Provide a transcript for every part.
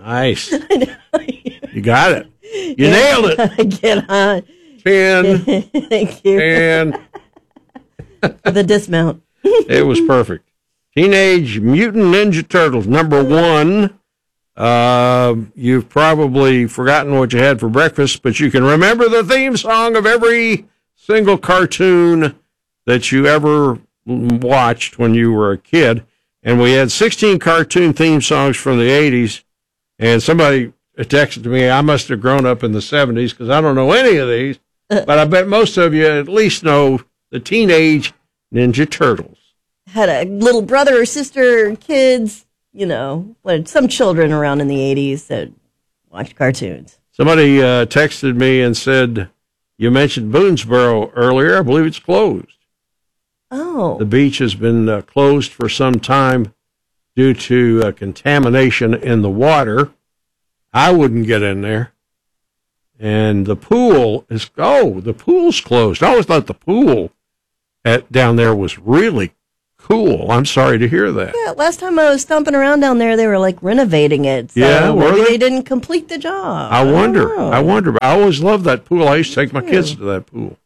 Nice. You got it. You nailed it. Get on. 10. Thank you. 10. For the dismount. It was perfect. Teenage Mutant Ninja Turtles, number 1. You've probably forgotten what you had for breakfast, but you can remember the theme song of every single cartoon that you ever watched when you were a kid. And we had 16 cartoon theme songs from the 80s. And somebody texted me, I must have grown up in the 70s because I don't know any of these. But I bet most of you at least know the Teenage Ninja Turtles. Had a little brother or sister, kids, some children around in the 80s that watched cartoons. Somebody texted me and said, you mentioned Boonesboro earlier. I believe it's closed. Oh. The beach has been closed for some time due to contamination in the water. I wouldn't get in there. And the pool's closed. I always thought the pool down there was really cool. I'm sorry to hear that. Yeah, last time I was stomping around down there, they were like renovating it. So maybe they didn't complete the job. I wonder. I always loved that pool. I used to take my kids to that pool.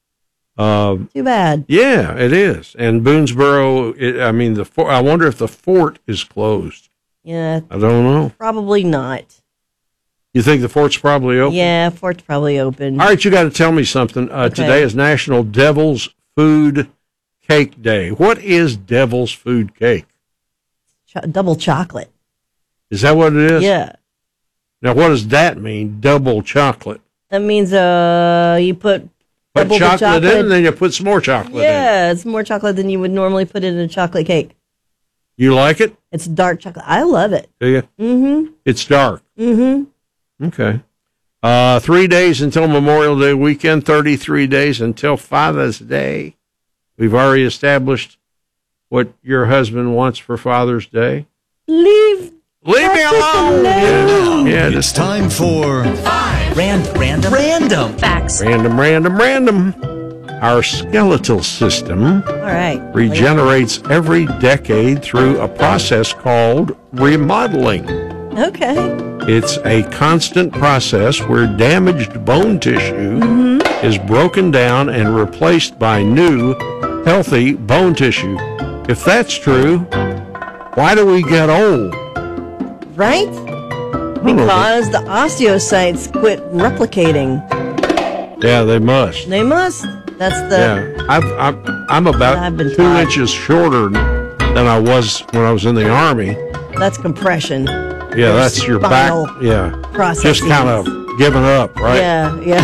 Too bad. Yeah, it is. And Boonesboro, I wonder if the fort is closed. Yeah. I don't know. Probably not. You think the fort's probably open? Yeah, fort's probably open. All right, you got to tell me something. Today is National Devil's Food Cake Day. What is Devil's Food Cake? Double chocolate. Is that what it is? Yeah. Now, what does that mean, double chocolate? That means you put double chocolate in, and then you put some more chocolate in. Yeah, it's more chocolate than you would normally put in a chocolate cake. You like it? It's dark chocolate. I love it. Do you? Mm-hmm. It's dark. Mm-hmm. Okay. 3 days until Memorial Day weekend, 33 days until Father's Day. We've already established what your husband wants for Father's Day. Leave me alone. Yeah, it's time for 5 random facts. Random. Our skeletal system regenerates every decade through a process called remodeling. Okay. It's a constant process where damaged bone tissue is broken down and replaced by new, healthy bone tissue. If that's true, why do we get old? Right? Because the osteocytes quit replicating. Yeah, they must. They must. That's the... Yeah, I'm about 2 inches shorter than I was when I was in the Army. That's compression. Yeah, that's your back. Yeah. Processes. Just kind of giving up, right? Yeah.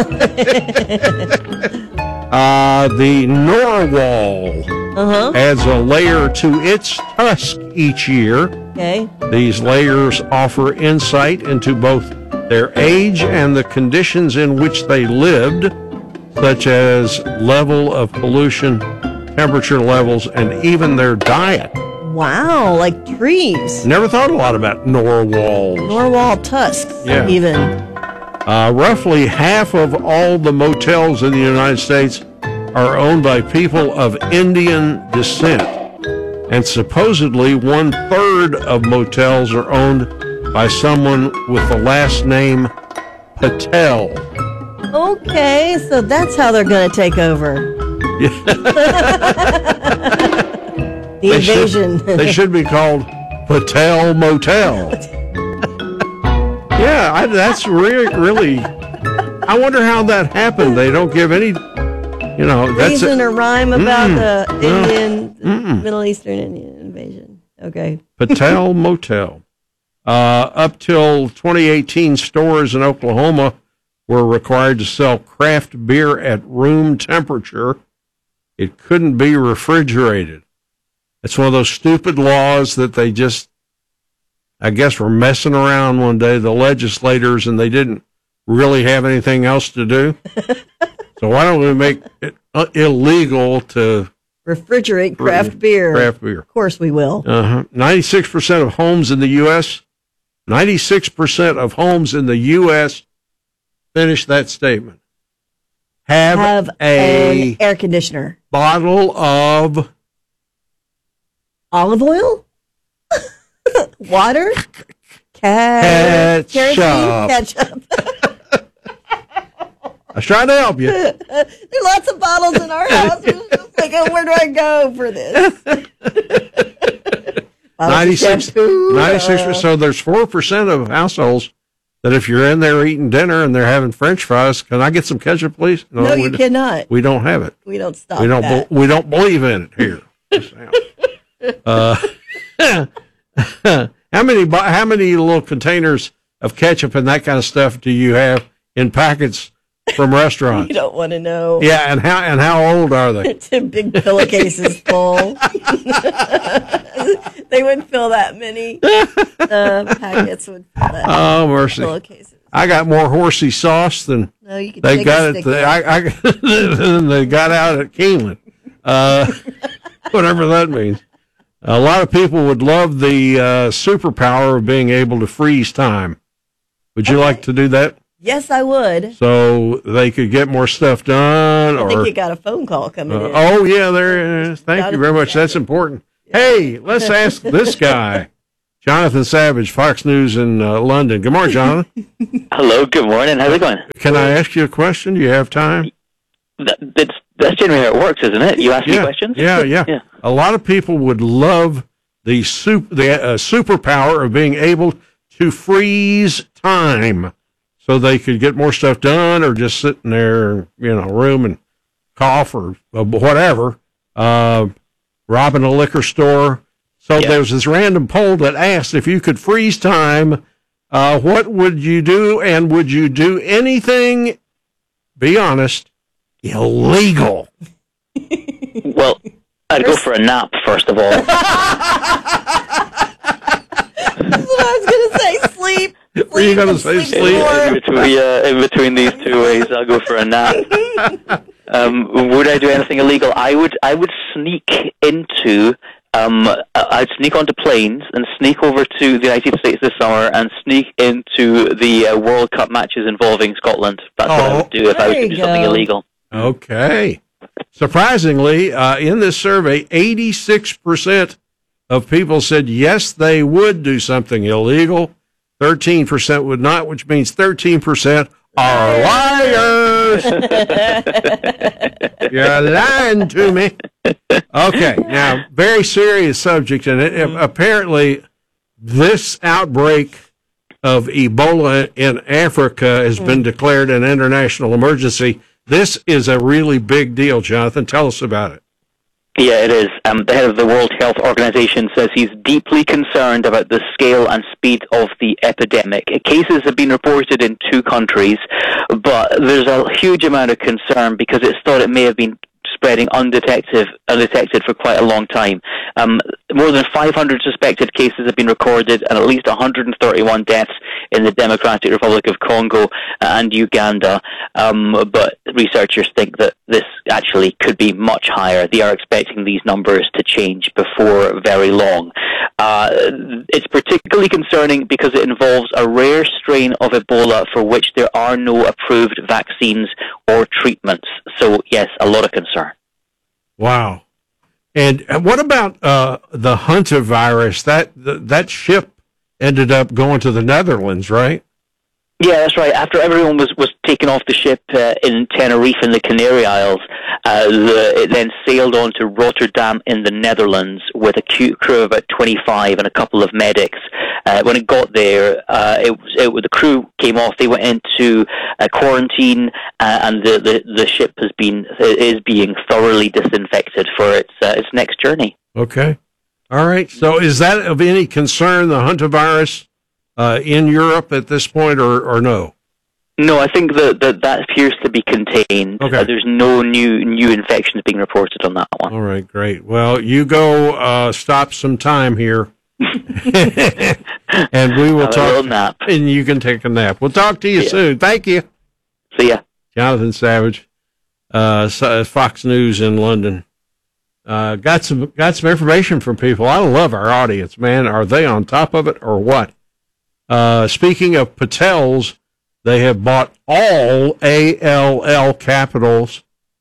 The narwhal adds a layer to its tusk each year. Okay. These layers offer insight into both their age and the conditions in which they lived, such as level of pollution, temperature levels, and even their diet. Wow, like trees. Never thought a lot about narwhals. Narwhal tusks, even. Roughly half of all the motels in the United States are owned by people of Indian descent. And supposedly 1/3 of motels are owned by someone with the last name Patel. Okay, so that's how they're going to take over. The invasion. They should be called Patel Motel. Yeah, that's really. I wonder how that happened. They don't give any, that's reason or rhyme about the Middle Eastern Indian invasion. Okay. Patel Motel. Up till 2018, stores in Oklahoma were required to sell craft beer at room temperature. It couldn't be refrigerated. It's one of those stupid laws that they just, I guess, were messing around one day, the legislators, and they didn't really have anything else to do. So why don't we make it illegal to refrigerate craft beer? Craft beer. Of course we will. 96% of homes in the U.S., 96% of homes in the U.S., finish that statement, have an air conditioner. Bottle of olive oil? Water? Ketchup. Ketchup. I was trying to help you. There are lots of bottles in our house. It's just like, oh, where do I go for this? 96. So there's 4% of households that if you're in there eating dinner and they're having French fries, can I get some ketchup, please? No, you cannot. We don't have it. We don't stop We don't. that. We don't believe in it here. How many little containers of ketchup and that kind of stuff do you have in packets from restaurants? You don't want to know. Yeah, and how old are they? Two big pillowcases full. They wouldn't fill that many. Packets would fill that. Oh, mercy! Pillowcases. I got more horsey sauce than No, you can they take got a it. stick. They got out at Keeneland. Whatever that means. A lot of people would love the superpower of being able to freeze time. Would you like to do that? Yes, I would. So they could get more stuff done? I think you got a phone call coming in. Oh, yeah, there is. Thank you very much. That's important. Hey, let's ask this guy, Jonathan Savage, Fox News in London. Good morning, Jonathan. Hello, good morning. How's it going? Can I ask you a question? Do you have time? That's generally how it works, isn't it? You ask me questions? Yeah. A lot of people would love the superpower of being able to freeze time so they could get more stuff done or just sit in their room and cough or whatever, robbing a liquor store. So there was this random poll that asked if you could freeze time, what would you do, and would you do anything, be honest, illegal? Well, I'd go for a nap, first of all. That's what I was going to say. Sleep. Were you going to say sleep? In between these two ways, I'll go for a nap. Would I do anything illegal? I would sneak into. I'd sneak onto planes and sneak over to the United States this summer and sneak into the World Cup matches involving Scotland. That's what I would do if I was to do something illegal. Okay. Surprisingly, in this survey, 86% of people said yes, they would do something illegal. 13% would not, which means 13% are liars. You're lying to me. Okay, now, very serious subject, and apparently this outbreak of Ebola in Africa has been declared an international emergency. This is a really big deal, Jonathan. Tell us about it. Yeah, it is. The head of the World Health Organization says he's deeply concerned about the scale and speed of the epidemic. Cases have been reported in 2 countries, but there's a huge amount of concern because it's thought it may have been spreading undetected for quite a long time. More than 500 suspected cases have been recorded and at least 131 deaths in the Democratic Republic of Congo and Uganda. But researchers think that this actually could be much higher. They are expecting these numbers to change before very long. It's particularly concerning because it involves a rare strain of Ebola for which there are no approved vaccines or treatments. So, yes, a lot of concern. Wow. And what about the Hunter virus? That ship ended up going to the Netherlands, right? Yeah, that's right. After everyone was taken off the ship in Tenerife in the Canary Isles, it then sailed on to Rotterdam in the Netherlands with a crew of about 25 and a couple of medics. When it got there, the crew came off. They went into quarantine, and the ship is being thoroughly disinfected for its next journey. Okay. All right. So is that of any concern, the Hunter virus, in Europe at this point, or no? No, I think that appears to be contained. Okay. There's no new infections being reported on that one. All right, great. Well, you go stop some time here, and we will Have talk. a little nap. And you can take a nap. We'll talk to you soon. Thank you. See ya. Jonathan Savage, Fox News in London. Got some information from people. I love our audience, man. Are they on top of it or what? Speaking of Patels, they have bought all ALL capitals,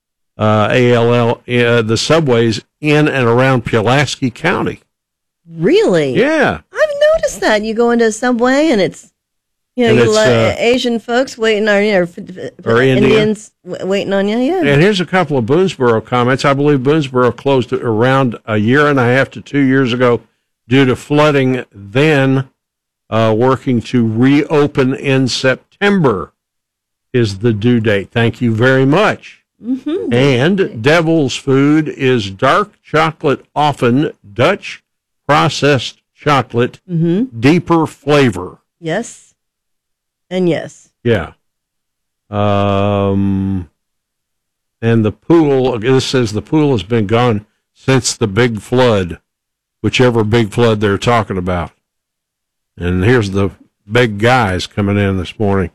the subways in and around Pulaski County. Really? Yeah. I've noticed that. You go into a Subway and it's, And it's, Asian folks waiting on you, or Indians waiting on you, yeah. And here's a couple of Boonesboro comments. I believe Boonesboro closed around a year and a half to 2 years ago due to flooding, then working to reopen in September is the due date. Thank you very much. Mm-hmm. And Devil's Food is dark chocolate, often Dutch processed chocolate, deeper flavor. Yes. And yes. Yeah. And the pool, this says the pool has been gone since the big flood, whichever big flood they're talking about. And here's the big guys coming in this morning.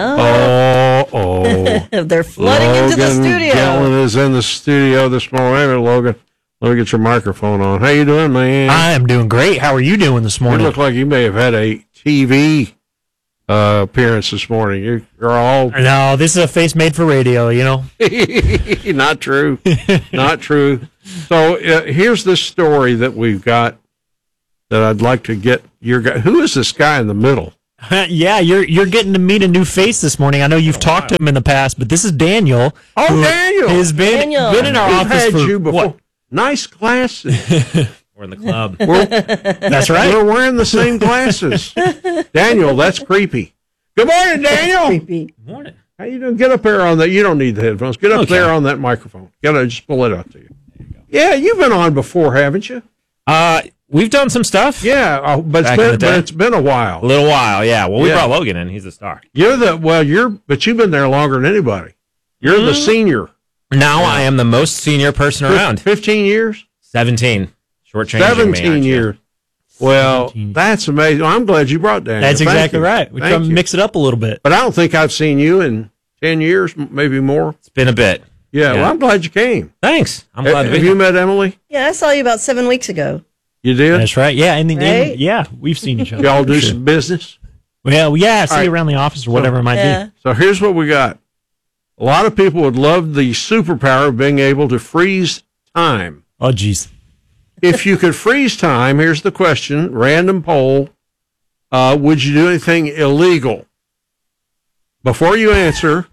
Oh. They're flooding into the studio. Gellin is in the studio this morning. Hey, Logan, let me get your microphone on. How you doing, man? I am doing great. How are you doing this morning? You look like you may have had a TV appearance this morning. You're all... No, this is a face made for radio, you know? Not true. Not true. So here's this story that we've got that I'd like to get your guy. Who is this guy in the middle? Yeah, you're getting to meet a new face this morning. I know you've talked to him in the past, but this is Daniel. Oh, Daniel! Has been in our We've office had for you before. what? Nice glasses. We're in the club. That's right. We're wearing the same glasses. Daniel, that's creepy. Good morning, Daniel. Creepy. Good morning. How you doing? Get up there on that. You don't need the headphones. Get up there on that microphone. Just pull it up to you. There you go. Yeah, you've been on before, haven't you? We've done some stuff. Yeah, but it's been a while. A little while, yeah. Well, we brought Logan in. He's a star. But you've been there longer than anybody. You're the senior. Now I am the most senior person around. 15 years? 17. Shortchanging 17 years. Well, 17. That's amazing. I'm glad you brought Daniel. That's exactly right. We try to mix it up a little bit. But I don't think I've seen you in 10 years, maybe more. It's been a bit. Yeah, well, I'm glad you came. Thanks. I'm glad to be here. Have you met Emily? Yeah, I saw you about 7 weeks ago. You did? That's right. Yeah, Right? yeah, we've seen each other. Y'all do some business? Well, yeah, see you around the office or whatever it might be. So here's what we got. A lot of people would love the superpower of being able to freeze time. Oh, geez. If you could freeze time, here's the question, random poll, would you do anything illegal? Before you answer,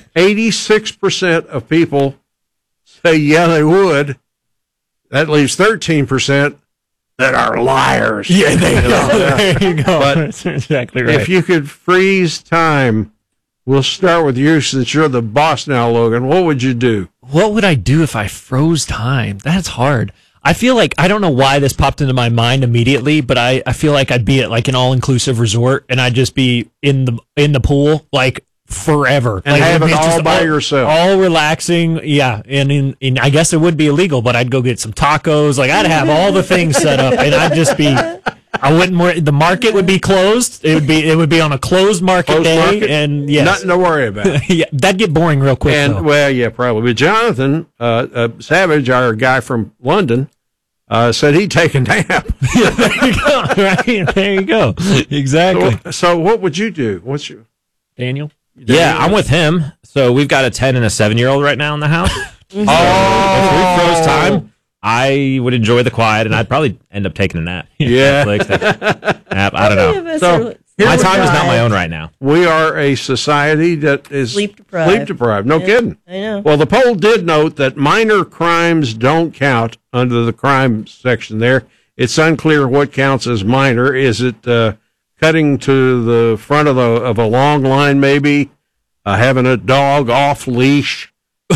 86% of people say, yeah, they would. That leaves 13% that are liars. Yeah, there you go. But that's exactly right. if you could freeze time, we'll start with you since you're the boss now, Logan. What would you do? What would I do if I froze time? That's hard. I feel like, I don't know why this popped into my mind immediately, but I feel like I'd be at like an all-inclusive resort and I'd just be in the pool like forever. And like, have it all by yourself. All relaxing, yeah. And I guess it would be illegal, but I'd go get some tacos. Like I'd have all the things set up and I'd just be... the market would be closed. It would be on a closed market day, and yes, nothing to worry about. Yeah, that'd get boring real quick. And though. well, yeah, probably. But Jonathan Savage, our guy from London, said he'd take a nap. Yeah, there you go. Right there you go. Exactly. So what would you do? What's your Daniel? Yeah, I'm with him. So we've got a 10 and a 7-year-old right now in the house. If we froze time, I would enjoy the quiet, and I'd probably end up taking a nap. Yeah. Netflix, nap. I don't know. So my time is not my own right now. We are a society that is sleep deprived. No kidding. I know. Well, the poll did note that minor crimes don't count under the crime section there. It's unclear what counts as minor. Is it cutting to the front of a long line, maybe? Having a dog off leash?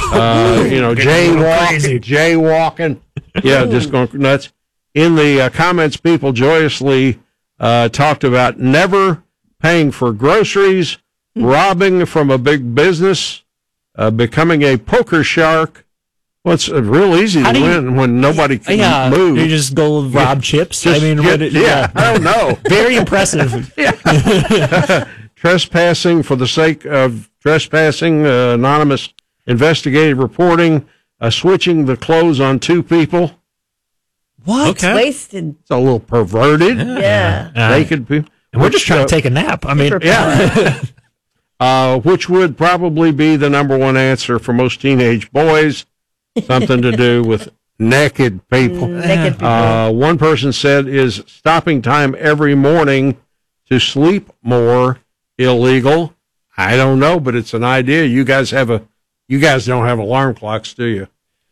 Jaywalking. Yeah, just going nuts. In the comments, people joyously talked about never paying for groceries, robbing from a big business, becoming a poker shark. Well, it's real easy to win when nobody can move. You just go rob chips. I mean, I don't know. Very impressive. Trespassing for the sake of trespassing, anonymous investigative reporting, switching the clothes on two people. What? Okay. Wasted. It's a little perverted. Yeah. Naked people. And we're just trying to take a nap. I mean, which would probably be the number one answer for most teenage boys. Something to do with naked people. Naked people. One person said, is stopping time every morning to sleep more illegal? I don't know, but it's an idea. You guys don't have alarm clocks, do you?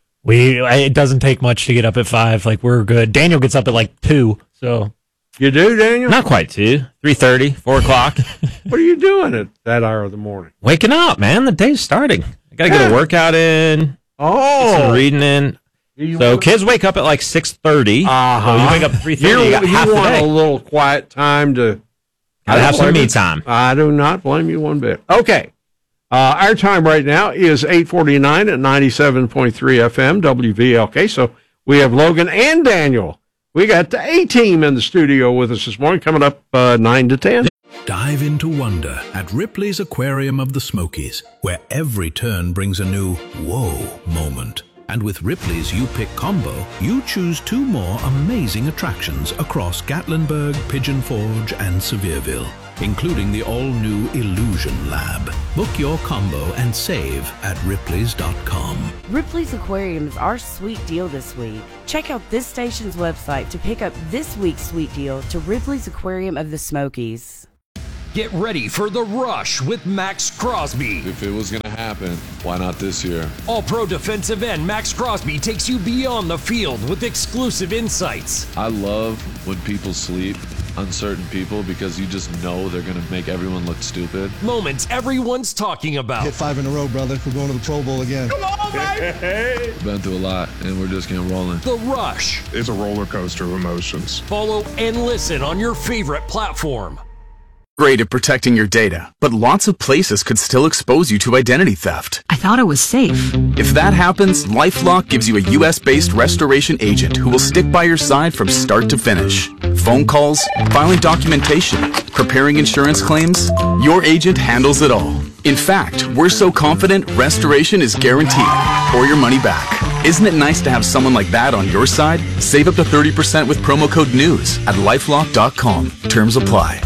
It doesn't take much to get up at 5. Like, we're good. Daniel gets up at like 2. So You do, Daniel? Not quite 2, 3:30, 4 o'clock. What are you doing at that hour of the morning? Waking up, man. The day's starting. I got to get a workout in, get some reading in. So kids wake up at like 6:30. So you wake up at 3:30. You want a little quiet time to have some me time. I do not blame you one bit. Okay. Our time right now is 8:49 at 97.3 FM WVLK. So we have Logan and Daniel. We got the A-Team in the studio with us this morning, coming up 9 to 10. Dive into wonder at Ripley's Aquarium of the Smokies, where every turn brings a new whoa moment. And with Ripley's You-Pick combo, you choose 2 more amazing attractions across Gatlinburg, Pigeon Forge, and Sevierville, including the all-new Illusion Lab. Book your combo and save at Ripley's.com. Ripley's Aquarium is our sweet deal this week. Check out this station's website to pick up this week's sweet deal to Ripley's Aquarium of the Smokies. Get ready for The Rush with Max Crosby. If it was going to happen, why not this year? All-pro defensive end Max Crosby takes you beyond the field with exclusive insights. I love when people sleep, uncertain people, because you just know they're going to make everyone look stupid. Moments everyone's talking about. Hit 5 in a row, brother. We're going to the Pro Bowl again. Come on, baby! We've been through a lot, and we're just getting rolling. The Rush. It's a roller coaster of emotions. Follow and listen on your favorite platform. Great at protecting your data, but lots of places could still expose you to identity theft. I thought it was safe. If that happens, LifeLock gives you a U.S.-based restoration agent who will stick by your side from start to finish. Phone calls, filing documentation, preparing insurance claims, your agent handles it all. In fact, we're so confident restoration is guaranteed or your money back. Isn't it nice to have someone like that on your side? Save up to 30% with promo code NEWS at LifeLock.com. Terms apply.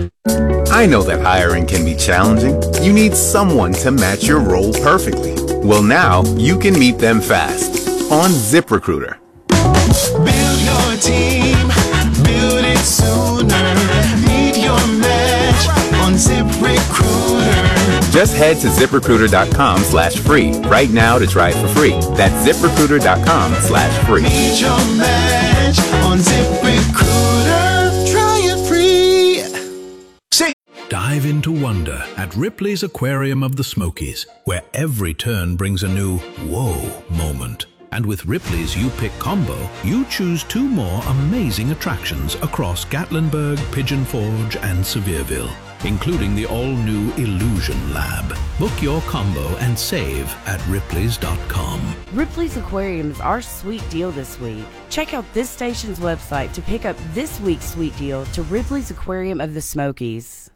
I know that hiring can be challenging. You need someone to match your role perfectly. Well, now you can meet them fast on ZipRecruiter. Build your team, build it sooner. Meet your match on ZipRecruiter. Just head to ZipRecruiter.com/free right now to try it for free. That's ZipRecruiter.com/free. Meet your match on ZipRecruiter. Try it free. Dive into wonder at Ripley's Aquarium of the Smokies, where every turn brings a new whoa moment. And with Ripley's You-Pick combo, you choose 2 more amazing attractions across Gatlinburg, Pigeon Forge, and Sevierville, including the all-new Illusion Lab. Book your combo and save at Ripley's.com. Ripley's Aquarium is our sweet deal this week. Check out this station's website to pick up this week's sweet deal to Ripley's Aquarium of the Smokies.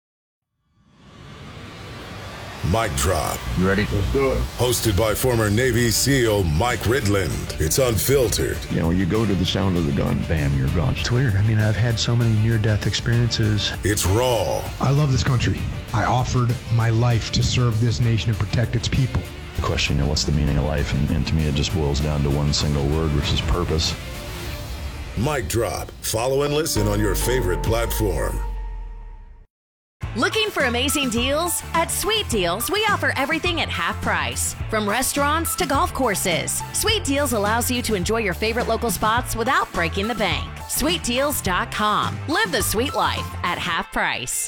Mic Drop. You ready? Let's do it. Hosted by former Navy SEAL Mike Ridland. It's unfiltered. You know, you go to the sound of the gun, bam, you're gone. It's weird. I mean, I've had so many near-death experiences. It's raw. I love this country. I offered my life to serve this nation and protect its people. The question, what's the meaning of life? And to me, it just boils down to one single word, which is purpose. Mic Drop. Follow and listen on your favorite platform. Looking for amazing deals? At Sweet Deals, we offer everything at half price. From restaurants to golf courses, Sweet Deals allows you to enjoy your favorite local spots without breaking the bank. SweetDeals.com. Live the sweet life at half price.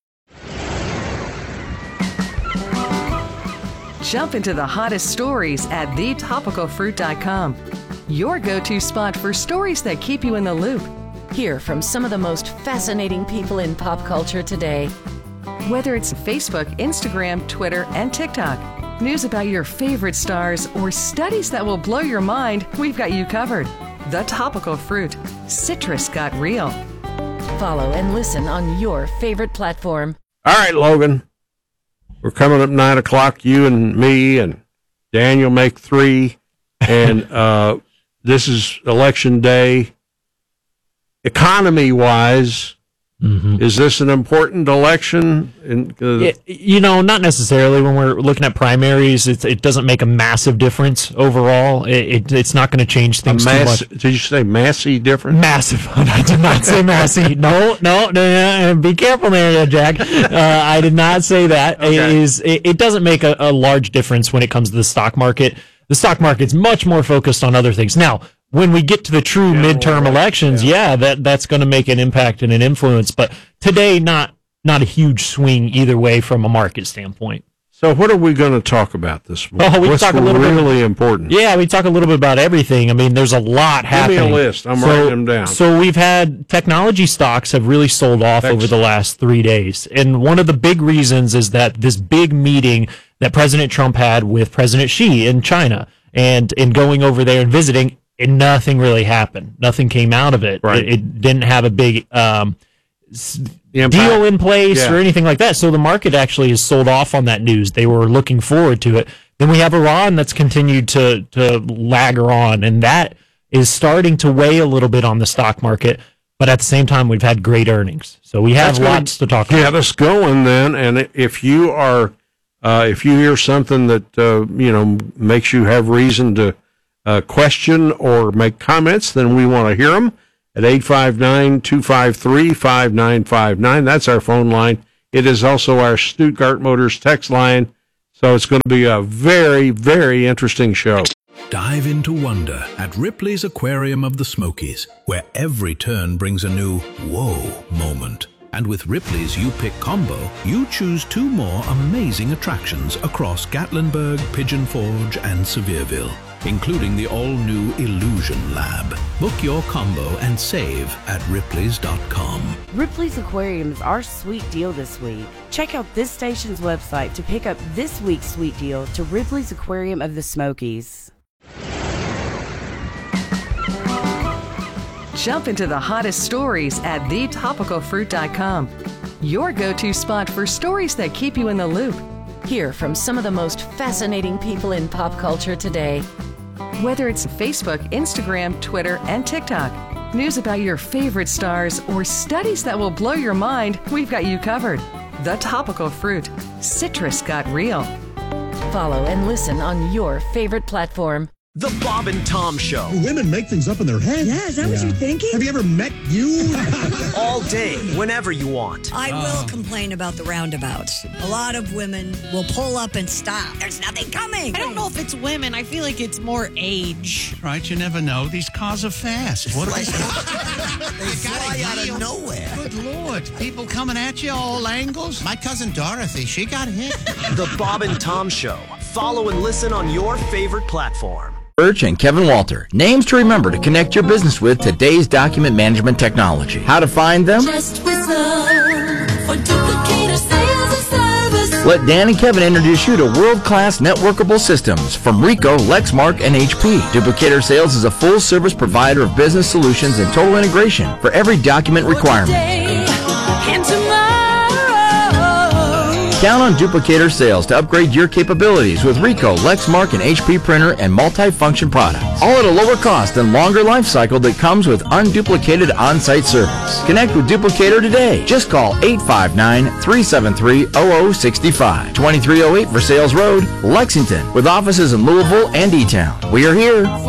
Jump into the hottest stories at thetopicalfruit.com. Your go-to spot for stories that keep you in the loop. Hear from some of the most fascinating people in pop culture today. Whether it's Facebook, Instagram, Twitter, and TikTok, news about your favorite stars, or studies that will blow your mind, we've got you covered. The Topical Fruit. Citrus got real. Follow and listen on your favorite platform. All right, Logan. We're coming up 9 o'clock. You and me and Daniel make 3. And this is election day. Economy-wise, Is this an important election? Not necessarily. When we're looking at primaries, it doesn't make a massive difference overall. It's not going to change things too much. Did you say massy difference? Massive. I did not say massy. No. Be careful there, Jack. I did not say that. Okay. It doesn't make a large difference when it comes to the stock market. The stock market's much more focused on other things. Now, when we get to the true midterm elections, that's going to make an impact and an influence. But today, not a huge swing either way from a market standpoint. So what are we going to talk about this morning? We What's talk a little really important? Yeah, we talk a little bit about everything. I mean, there's a lot happening. Give me a list. I'm writing them down. So we've had technology stocks have really sold off over the last 3 days. And one of the big reasons is that this big meeting that President Trump had with President Xi in China and in going over there and visiting, and nothing really happened. Nothing came out of it. Right. It didn't have a big deal in place or anything like that. So the market actually has sold off on that news. They were looking forward to it. Then we have Iran that's continued to lagger on, and that is starting to weigh a little bit on the stock market. But at the same time, we've had great earnings. So we have lots to talk about. Get us going then. And if you are, if you hear something that, makes you have reason to question or make comments, then we want to hear them at 859-253-5959. That's our phone line. It is also our Stuttgart Motors text line. So it's going to be a very, very interesting show. Dive into wonder at Ripley's Aquarium of the Smokies, where every turn brings a new whoa moment. And with Ripley's You Pick combo, you choose 2 more amazing attractions across Gatlinburg, Pigeon Forge, and Sevierville, including the all-new Illusion Lab. Book your combo and save at Ripley's.com. Ripley's Aquarium is our sweet deal this week. Check out this station's website to pick up this week's sweet deal to Ripley's Aquarium of the Smokies. Jump into the hottest stories at thetopicalfruit.com. Your go-to spot for stories that keep you in the loop. Hear from some of the most fascinating people in pop culture today. Whether it's Facebook, Instagram, Twitter, and TikTok, news about your favorite stars, or studies that will blow your mind, we've got you covered. The Topical Fruit. Citrus got real. Follow and listen on your favorite platform. The Bob and Tom Show. Women make things up in their head. Yeah, is that what you're thinking? Have you ever met you? All day, whenever you want. I will complain about the roundabouts. A lot of women will pull up and stop. There's nothing coming. I don't know if it's women. I feel like it's more age. Right, you never know. These cars are fast. What are they? They fly out of nowhere. Good Lord. People coming at you all angles. My cousin Dorothy, she got hit. The Bob and Tom Show. Follow and listen on your favorite platform. Birch and Kevin Walter. Names to remember to connect your business with today's document management technology. How to find them? Just whistle for Duplicator Sales and Service. Let Dan and Kevin introduce you to world-class networkable systems from Ricoh, Lexmark, and HP. Duplicator Sales is a full-service provider of business solutions and total integration for every document requirement. And tomorrow. Count on Duplicator Sales to upgrade your capabilities with Ricoh, Lexmark, and HP printer and multi-function products. All at a lower cost and longer life cycle that comes with unduplicated on-site service. Connect with Duplicator today. Just call 859-373-0065. 2308 Versailles Road, Lexington, with offices in Louisville and E-Town. We are here.